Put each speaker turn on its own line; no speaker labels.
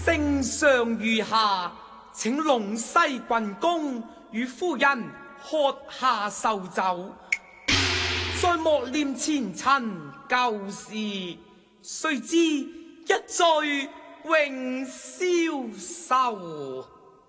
聖上如下，請龍西郡公與夫人喝下壽酒，再莫念前塵舊事，須知一醉永消愁。